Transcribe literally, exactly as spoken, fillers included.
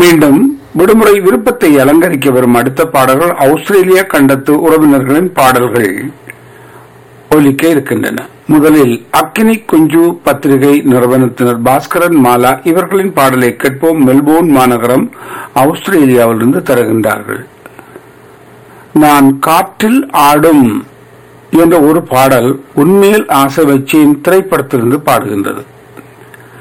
மீண்டும் விடுமுறை விருப்பத்தை அலங்கரிக்க வரும் அடுத்த பாடல்கள் ஆஸ்திரேலியா கண்டத்து உறவினர்களின் பாடல்கள் ஒலிக்க இருக்கின்றன. முதலில் அக்கினி குஞ்சு பத்திரிகை நிறுவனத்தினர் பாஸ்கரன் மாலா இவர்களின் பாடலை கேட்போம். மெல்போர்ன் மாநகரம் ஆஸ்திரேலியாவிலிருந்து தருகின்றார்கள். நான் காற்றில் ஆடும் என்ற ஒரு பாடல் உண்மையில் ஆசை வச்சேன் திரைப்படத்திலிருந்து பாடுகின்றது.